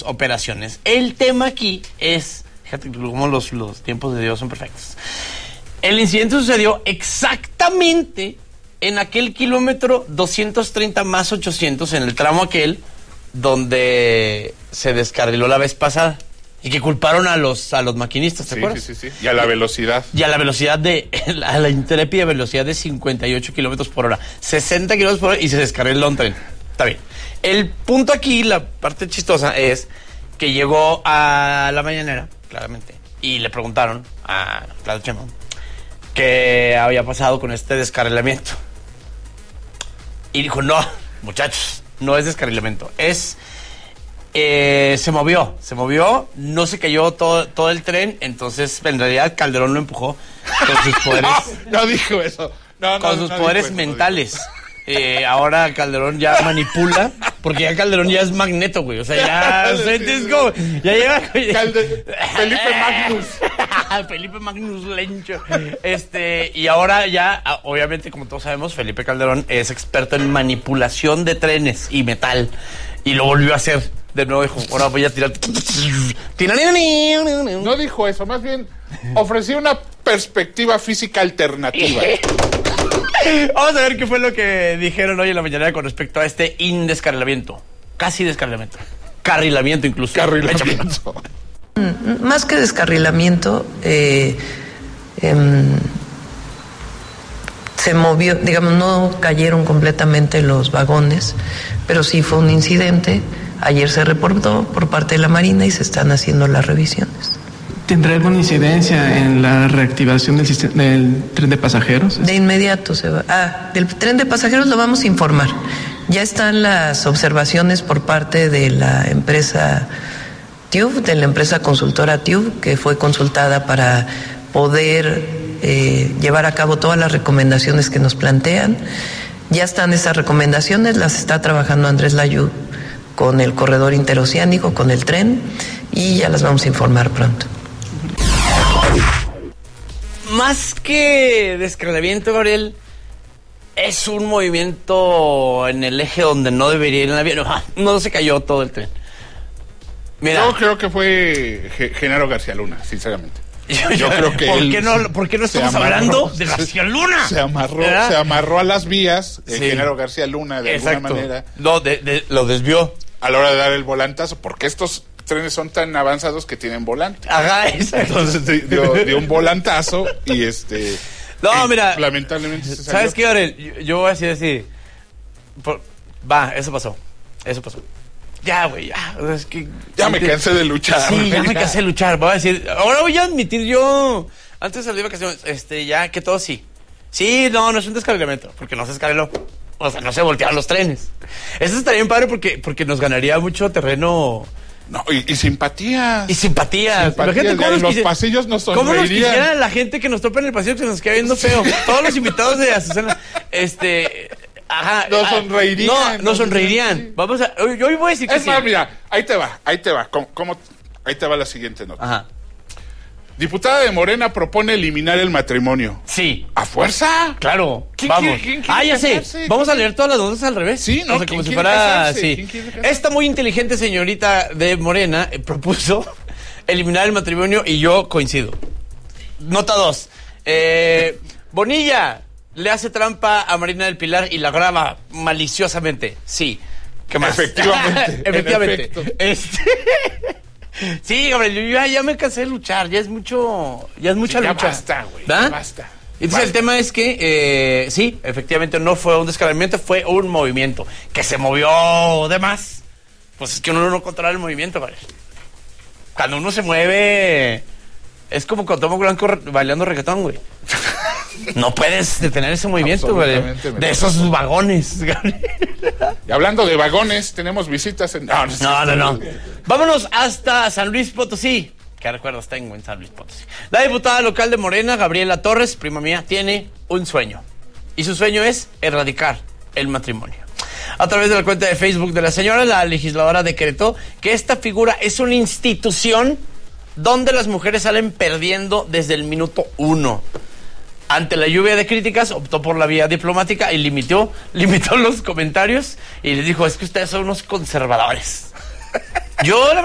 operaciones. El tema aquí es, fíjate cómo los tiempos de Dios son perfectos. El incidente sucedió exactamente en aquel kilómetro 230 más 800, en el tramo aquel donde se descarriló la vez pasada y que culparon a los maquinistas, ¿te acuerdas? Sí. Y a la velocidad. Y a la velocidad a la intrépida velocidad de 58 kilómetros por hora, 60 kilómetros por hora, y se descarriló un tren. Está bien. El punto aquí, la parte chistosa, es que llegó a la mañanera, claramente, y le preguntaron a Claudia Sheinbaum qué había pasado con este descarrilamiento. Y dijo, no, muchachos, no es descarrilamiento, es... se movió, no se cayó todo el tren, entonces en realidad Calderón lo empujó con sus poderes... No dijo eso. Con sus poderes mentales. Ahora Calderón ya manipula, porque ya Calderón ya es Magneto, güey. O sea, ya es como, ya lleva... Felipe Magnus. Felipe Magnus Lencho. Y ahora ya, obviamente, como todos sabemos, Felipe Calderón es experto en manipulación de trenes y metal. Y lo volvió a hacer. De nuevo dijo, ahora voy a tirar... No dijo eso, más bien ofreció una perspectiva física alternativa. Vamos a ver qué fue lo que dijeron hoy en la mañana con respecto a este indescarrilamiento. Casi descarrilamiento. Carrilamiento incluso. Carrilamiento. Más que descarrilamiento, se movió, digamos, no cayeron completamente los vagones, pero sí fue un incidente. Ayer se reportó por parte de la Marina y se están haciendo las revisiones. ¿Tendrá alguna incidencia en la reactivación del tren de pasajeros? De inmediato se va. Del tren de pasajeros lo vamos a informar. Ya están las observaciones por parte de la empresa TÜV, de la empresa consultora TÜV, que fue consultada para poder llevar a cabo todas las recomendaciones que nos plantean. Ya están esas recomendaciones, las está trabajando Andrés Layud con el corredor interoceánico, con el tren, y ya las vamos a informar pronto. Más que descarrilamiento, Gabriel, es un movimiento en el eje donde no debería ir el avión. No se cayó todo el tren. Mira, yo creo que fue Genaro García Luna, sinceramente. Yo creo que ¿Por qué no estamos hablando de García Luna? Se amarró a las vías Genaro García Luna de alguna manera. Lo desvió. A la hora de dar el volantazo, porque estos trenes son tan avanzados que tienen volante. Ajá, exacto. Entonces dio un volantazo y no, mira, lamentablemente se salió. ¿Sabes qué, Gabriel? Yo voy a decir eso pasó. Ya, güey, ya. Es que ya me cansé de luchar. Sí, ya me cansé de luchar. Voy a decir, ahora voy a admitir yo. Antes salí de vacaciones, ya que todo sí. Sí, no es un descarrilamiento, porque no se descarriló. O sea, no se voltearon los trenes. Eso estaría bien padre porque nos ganaría mucho terreno. No, y simpatía. Y simpatía. Imagínate cómo los pasillos nos sonreirían. ¿Cómo nos quisiera la gente que nos topa en el pasillo que se nos queda viendo feo? Todos los invitados de Azucena, ajá. Nos sonreirían. No, nos sonreirían. Sí. Vamos a... Yo hoy voy a decir que es más, mira, ahí te va. Ahí te va la siguiente nota. Ajá. Diputada de Morena propone eliminar el matrimonio. Sí. ¿A fuerza? Claro. Vamos. Ya sé. Vamos a leer todas las notas al revés. Sí, ¿no? O sea, como si fuera... Sí. Esta muy inteligente señorita de Morena propuso eliminar el matrimonio y yo coincido. Nota 2. Bonilla le hace trampa a Marina del Pilar y la graba maliciosamente. Sí. ¿Qué más? Efectivamente. Sí, Gabriel, yo ya me cansé de luchar, ya es mucha lucha. Basta, güey. Basta. Entonces el tema es que, sí, efectivamente no fue un descarrilamiento, fue un movimiento que se movió de más. Pues es que uno no controla el movimiento, Gabriel. Cuando uno se mueve, es como con Tomo Blanco bailando reggaetón, güey. No puedes detener ese movimiento, güey. De esos vagones, Gabriel. Y hablando de vagones, tenemos visitas en... No. Vámonos hasta San Luis Potosí. ¿Qué recuerdos tengo en San Luis Potosí? La diputada local de Morena, Gabriela Torres, prima mía, tiene un sueño. Y su sueño es erradicar el matrimonio. A través de la cuenta de Facebook de la señora, la legisladora decretó que esta figura es una institución donde las mujeres salen perdiendo desde el minuto 1. Ante la lluvia de críticas, optó por la vía diplomática y limitó los comentarios y les dijo, es que ustedes son unos conservadores. Yo, la